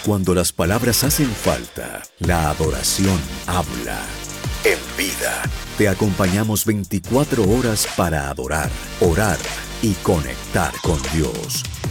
Cuando las palabras hacen falta, la adoración habla. En Vida, te acompañamos 24 horas para adorar, orar y conectar con Dios.